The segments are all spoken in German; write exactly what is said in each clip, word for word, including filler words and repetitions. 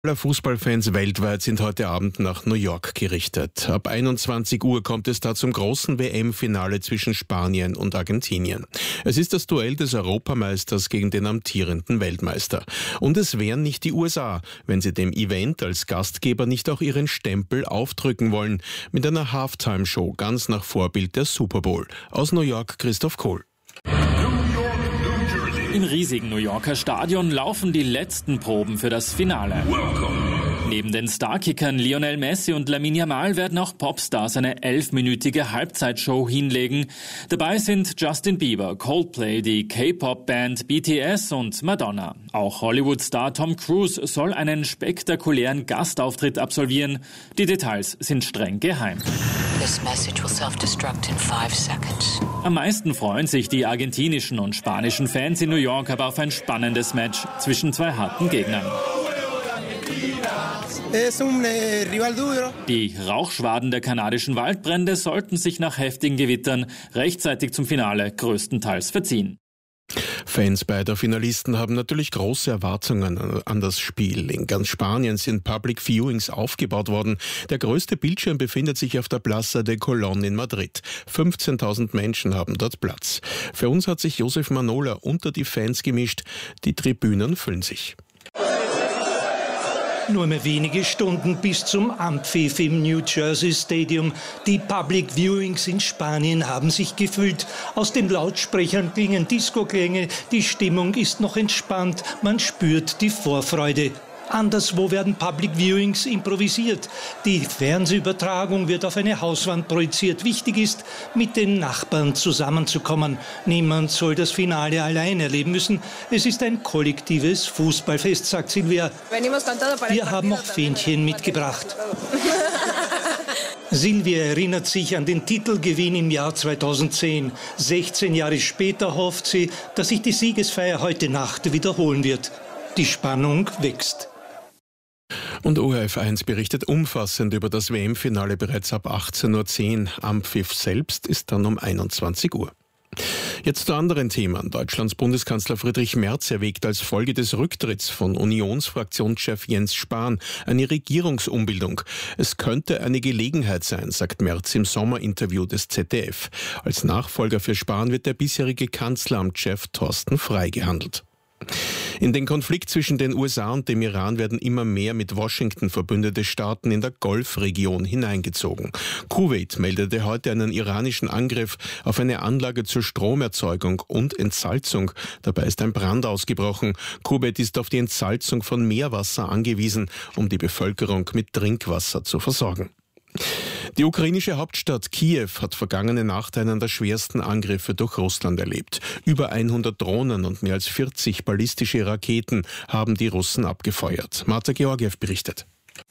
Alle Fußballfans weltweit sind heute Abend nach New York gerichtet. Ab einundzwanzig Uhr kommt es da zum großen W M-Finale zwischen Spanien und Argentinien. Es ist das Duell des Europameisters gegen den amtierenden Weltmeister. Und es wären nicht die U S A, wenn sie dem Event als Gastgeber nicht auch ihren Stempel aufdrücken wollen. Mit einer Halftime-Show ganz nach Vorbild der Super Bowl. Aus New York Christoph Kohl. Im riesigen New Yorker Stadion laufen die letzten Proben für das Finale. Neben den Starkickern Lionel Messi und Lamine Yamal werden auch Popstars eine elfminütige Halbzeitshow hinlegen. Dabei sind Justin Bieber, Coldplay, die K-Pop-Band B T S und Madonna. Auch Hollywood-Star Tom Cruise soll einen spektakulären Gastauftritt absolvieren. Die Details sind streng geheim. This message will self-destruct in five seconds. Am meisten freuen sich die argentinischen und spanischen Fans in New York aber auf ein spannendes Match zwischen zwei harten Gegnern. Die Rauchschwaden der kanadischen Waldbrände sollten sich nach heftigen Gewittern rechtzeitig zum Finale größtenteils verziehen. Fans beider Finalisten haben natürlich große Erwartungen an das Spiel. In ganz Spanien sind Public Viewings aufgebaut worden. Der größte Bildschirm befindet sich auf der Plaza de Colón in Madrid. fünfzehntausend Menschen haben dort Platz. Für uns hat sich Josef Manola unter die Fans gemischt. Die Tribünen füllen sich. Nur mehr wenige Stunden bis zum Anpfiff im New Jersey Stadium. Die Public Viewings in Spanien haben sich gefüllt. Aus den Lautsprechern klingen Disco-Klänge. Die Stimmung ist noch entspannt. Man spürt die Vorfreude. Anderswo werden Public Viewings improvisiert. Die Fernsehübertragung wird auf eine Hauswand projiziert. Wichtig ist, mit den Nachbarn zusammenzukommen. Niemand soll das Finale allein erleben müssen. Es ist ein kollektives Fußballfest, sagt Silvia. Wir haben auch Fähnchen mitgebracht. Silvia erinnert sich an den Titelgewinn im Jahr zweitausendzehn. sechzehn Jahre später hofft sie, dass sich die Siegesfeier heute Nacht wiederholen wird. Die Spannung wächst. Und O R F eins berichtet umfassend über das W M-Finale bereits ab achtzehn Uhr zehn. Anpfiff selbst ist dann um einundzwanzig Uhr. Jetzt zu anderen Themen. Deutschlands Bundeskanzler Friedrich Merz erwägt als Folge des Rücktritts von Unionsfraktionschef Jens Spahn eine Regierungsumbildung. Es könnte eine Gelegenheit sein, sagt Merz im Sommerinterview des Z D F. Als Nachfolger für Spahn wird der bisherige Kanzleramtschef Thorsten Frey gehandelt. In den Konflikt zwischen den U S A und dem Iran werden immer mehr mit Washington verbündete Staaten in der Golfregion hineingezogen. Kuwait meldete heute einen iranischen Angriff auf eine Anlage zur Stromerzeugung und Entsalzung. Dabei ist ein Brand ausgebrochen. Kuwait ist auf die Entsalzung von Meerwasser angewiesen, um die Bevölkerung mit Trinkwasser zu versorgen. Die ukrainische Hauptstadt Kiew hat vergangene Nacht einen der schwersten Angriffe durch Russland erlebt. Über hundert Drohnen und mehr als vierzig ballistische Raketen haben die Russen abgefeuert. Marta Georgiev berichtet.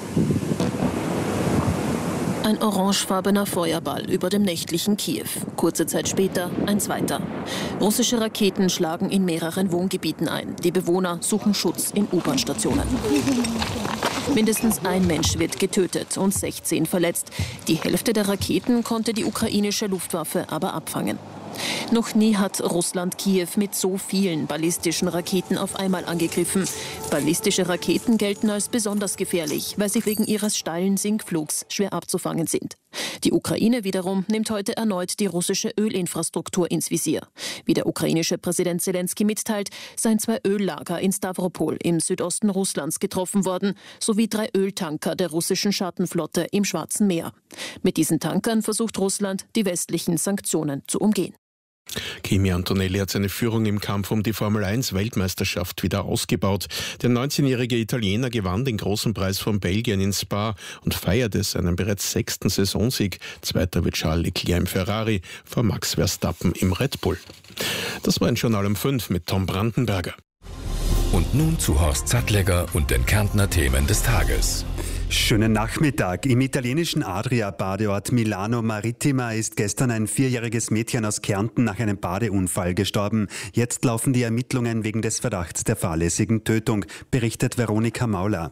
Ein orangefarbener Feuerball über dem nächtlichen Kiew. Kurze Zeit später ein zweiter. Russische Raketen schlagen in mehreren Wohngebieten ein. Die Bewohner suchen Schutz in U-Bahn-Stationen. Mindestens ein Mensch wird getötet und sechzehn verletzt. Die Hälfte der Raketen konnte die ukrainische Luftwaffe aber abfangen. Noch nie hat Russland Kiew mit so vielen ballistischen Raketen auf einmal angegriffen. Ballistische Raketen gelten als besonders gefährlich, weil sie wegen ihres steilen Sinkflugs schwer abzufangen sind. Die Ukraine wiederum nimmt heute erneut die russische Ölinfrastruktur ins Visier. Wie der ukrainische Präsident Zelensky mitteilt, seien zwei Öllager in Stavropol im Südosten Russlands getroffen worden, sowie drei Öltanker der russischen Schattenflotte im Schwarzen Meer. Mit diesen Tankern versucht Russland, die westlichen Sanktionen zu umgehen. Kimi Antonelli hat seine Führung im Kampf um die Formel eins Weltmeisterschaft wieder ausgebaut. Der neunzehnjährige Italiener gewann den großen Preis von Belgien in Spa und feierte seinen bereits sechsten Saisonsieg. Zweiter wird Charles Leclerc im Ferrari, vor Max Verstappen im Red Bull. Das war ein Journal um fünf mit Tom Brandenberger. Und nun zu Horst Sattlegger und den Kärntner Themen des Tages. Schönen Nachmittag. Im italienischen Adria-Badeort Milano Marittima ist gestern ein vierjähriges Mädchen aus Kärnten nach einem Badeunfall gestorben. Jetzt laufen die Ermittlungen wegen des Verdachts der fahrlässigen Tötung, berichtet Veronika Mauler.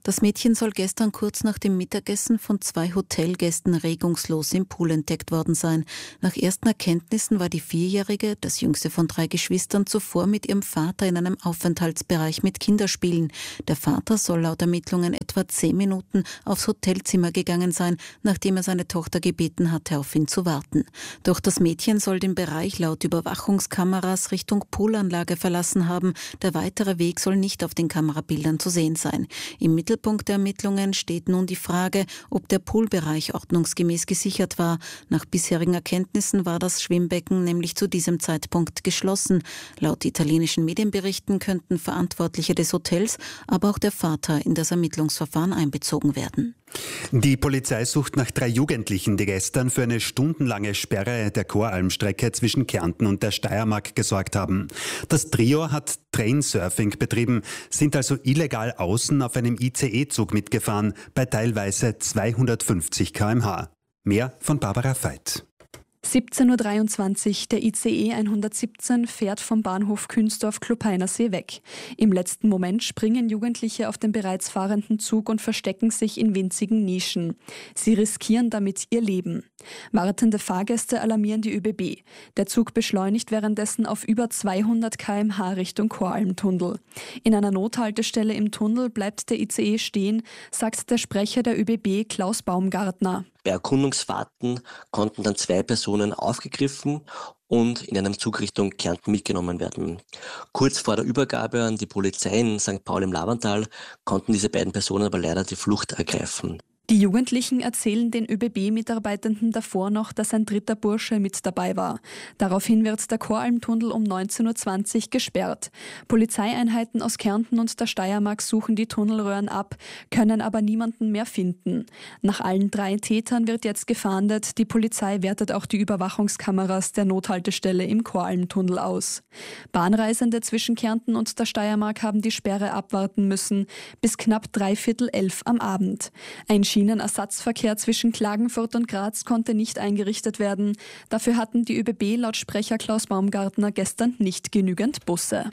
Das Mädchen soll gestern kurz nach dem Mittagessen von zwei Hotelgästen regungslos im Pool entdeckt worden sein. Nach ersten Erkenntnissen war die Vierjährige, das jüngste von drei Geschwistern, zuvor mit ihrem Vater in einem Aufenthaltsbereich mit Kinderspielen. Der Vater soll laut Ermittlungen etwa zehn Minuten aufs Hotelzimmer gegangen sein, nachdem er seine Tochter gebeten hatte, auf ihn zu warten. Doch das Mädchen soll den Bereich laut Überwachungskameras Richtung Poolanlage verlassen haben. Der weitere Weg soll nicht auf den Kamerabildern zu sehen sein. Im Mittelpunkt der Ermittlungen steht nun die Frage, ob der Poolbereich ordnungsgemäß gesichert war. Nach bisherigen Erkenntnissen war das Schwimmbecken nämlich zu diesem Zeitpunkt geschlossen. Laut italienischen Medienberichten könnten Verantwortliche des Hotels, aber auch der Vater in das Ermittlungsverfahren einbezogen werden. Die Polizei sucht nach drei Jugendlichen, die gestern für eine stundenlange Sperre der Choralmstrecke zwischen Kärnten und der Steiermark gesorgt haben. Das Trio hat Trainsurfing betrieben, sind also illegal außen auf einem I C E-Zug mitgefahren, bei teilweise zweihundertfünfzig Kilometer pro Stunde. Mehr von Barbara Veit. siebzehn Uhr dreiundzwanzig, der I C E hundertsiebzehn fährt vom Bahnhof Künzdorf-Klopeinersee weg. Im letzten Moment springen Jugendliche auf den bereits fahrenden Zug und verstecken sich in winzigen Nischen. Sie riskieren damit ihr Leben. Wartende Fahrgäste alarmieren die ÖBB. Der Zug beschleunigt währenddessen auf über zweihundert Kilometer pro Stunde Richtung Choralmtunnel. In einer Nothaltestelle im Tunnel bleibt der I C E stehen, sagt der Sprecher der ÖBB Klaus Baumgartner. Bei Erkundungsfahrten konnten dann zwei Personen aufgegriffen und in einem Zug Richtung Kärnten mitgenommen werden. Kurz vor der Übergabe an die Polizei in Sankt Paul im Lavantal konnten diese beiden Personen aber leider die Flucht ergreifen. Die Jugendlichen erzählen den ÖBB-Mitarbeitenden davor noch, dass ein dritter Bursche mit dabei war. Daraufhin wird der Choralmtunnel um neunzehn Uhr zwanzig gesperrt. Polizeieinheiten aus Kärnten und der Steiermark suchen die Tunnelröhren ab, können aber niemanden mehr finden. Nach allen drei Tätern wird jetzt gefahndet. Die Polizei wertet auch die Überwachungskameras der Nothaltestelle im Choralmtunnel aus. Bahnreisende zwischen Kärnten und der Steiermark haben die Sperre abwarten müssen, bis knapp dreiviertel elf am Abend. Ein Schienenersatzverkehr zwischen Klagenfurt und Graz konnte nicht eingerichtet werden. Dafür hatten die ÖBB laut Sprecher Klaus Baumgartner gestern nicht genügend Busse.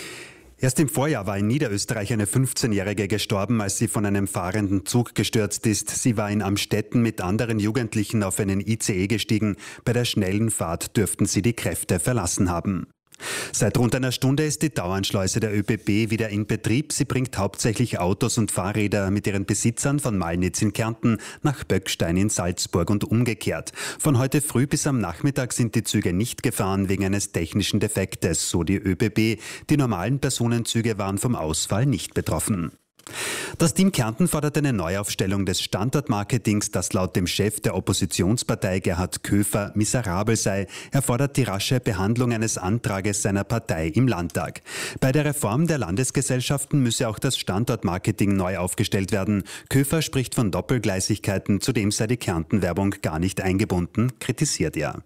Erst im Vorjahr war in Niederösterreich eine fünfzehnjährige gestorben, als sie von einem fahrenden Zug gestürzt ist. Sie war in Amstetten mit anderen Jugendlichen auf einen I C E gestiegen. Bei der schnellen Fahrt dürften sie die Kräfte verlassen haben. Seit rund einer Stunde ist die Dauernschleuse der ÖBB wieder in Betrieb. Sie bringt hauptsächlich Autos und Fahrräder mit ihren Besitzern von Malnitz in Kärnten nach Böckstein in Salzburg und umgekehrt. Von heute früh bis am Nachmittag sind die Züge nicht gefahren wegen eines technischen Defektes, so die ÖBB. Die normalen Personenzüge waren vom Ausfall nicht betroffen. Das Team Kärnten fordert eine Neuaufstellung des Standortmarketings, das laut dem Chef der Oppositionspartei Gerhard Köfer miserabel sei. Er fordert die rasche Behandlung eines Antrages seiner Partei im Landtag. Bei der Reform der Landesgesellschaften müsse auch das Standortmarketing neu aufgestellt werden. Köfer spricht von Doppelgleisigkeiten, zudem sei die Kärnten-Werbung gar nicht eingebunden, kritisiert er.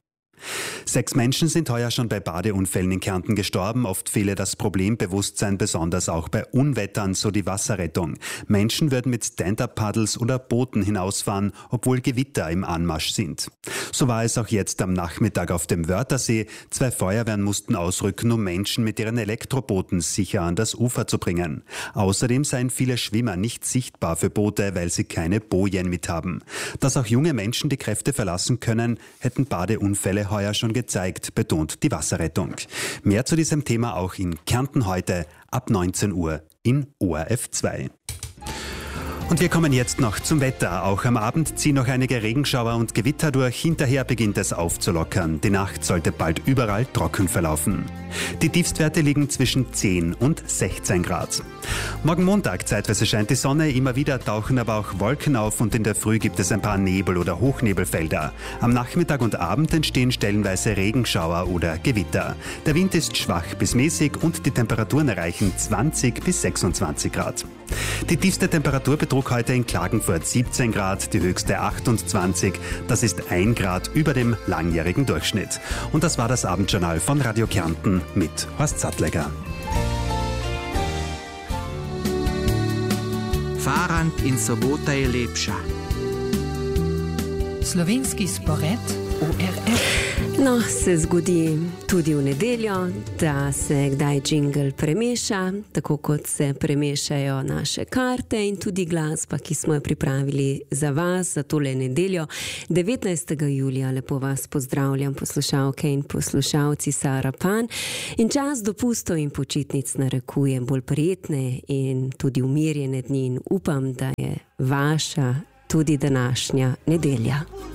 Sechs Menschen sind heuer schon bei Badeunfällen in Kärnten gestorben. Oft fehle das Problembewusstsein, besonders auch bei Unwettern, so die Wasserrettung. Menschen würden mit Stand-Up-Paddles oder Booten hinausfahren, obwohl Gewitter im Anmarsch sind. So war es auch jetzt am Nachmittag auf dem Wörthersee. Zwei Feuerwehren mussten ausrücken, um Menschen mit ihren Elektrobooten sicher an das Ufer zu bringen. Außerdem seien viele Schwimmer nicht sichtbar für Boote, weil sie keine Bojen mit haben. Dass auch junge Menschen die Kräfte verlassen können, hätten Badeunfälle heuer schon gezeigt, betont die Wasserrettung. Mehr zu diesem Thema auch in Kärnten heute ab neunzehn Uhr in O R F zwei. Und wir kommen jetzt noch zum Wetter. Auch am Abend ziehen noch einige Regenschauer und Gewitter durch. Hinterher beginnt es aufzulockern. Die Nacht sollte bald überall trocken verlaufen. Die Tiefstwerte liegen zwischen zehn und sechzehn Grad. Morgen Montag zeitweise scheint die Sonne, immer wieder tauchen aber auch Wolken auf und in der Früh gibt es ein paar Nebel- oder Hochnebelfelder. Am Nachmittag und Abend entstehen stellenweise Regenschauer oder Gewitter. Der Wind ist schwach bis mäßig und die Temperaturen erreichen zwanzig bis sechsundzwanzig Grad. Die tiefste Temperatur betrug heute in Klagenfurt siebzehn Grad, die höchste achtundzwanzig. Das ist ein Grad über dem langjährigen Durchschnitt. Und das war das Abendjournal von Radio Kärnten mit Horst Sattlegger. Farand in Sobota je lepša. Slovenski spored O R F. No, se zgodi tudi v nedeljo, da se kdaj džingl premeša, tako kot se premešajo naše karte in tudi glasba, ki smo jo pripravili za vas, za tole nedeljo. devetnajstega julija lepo vas pozdravljam, poslušalke in poslušalci, Sara Pan. In čas dopustov in počitnic narekuje bolj prijetne in tudi umirjene dni in upam, da je vaša tudi današnja nedelja.